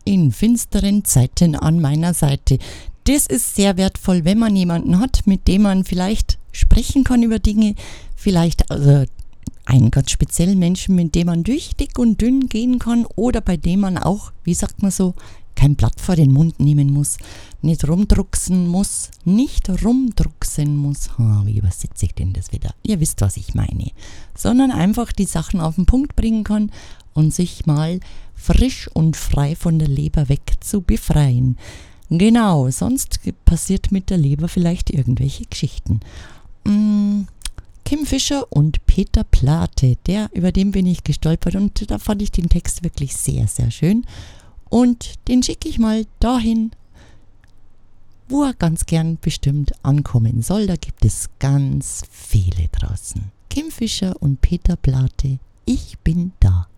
in finsteren Zeiten an meiner Seite. Das ist sehr wertvoll, wenn man jemanden hat, mit dem man vielleicht sprechen kann über Dinge, vielleicht also einen ganz speziellen Menschen, mit dem man durch dick und dünn gehen kann oder bei dem man auch, wie sagt man so, kein Blatt vor den Mund nehmen muss, nicht rumdrucksen muss. Wie übersetze ich denn das wieder? Ihr wisst, was ich meine. Sondern einfach die Sachen auf den Punkt bringen kann und sich mal frisch und frei von der Leber weg zu befreien. Genau, sonst passiert mit der Leber vielleicht irgendwelche Geschichten. Kim Fischer und Peter Plate, über den bin ich gestolpert und da fand ich den Text wirklich sehr, sehr schön. Und den schicke ich mal dahin, wo er ganz gern bestimmt ankommen soll. Da gibt es ganz viele draußen. Kim Fischer und Peter Plate, ich bin da.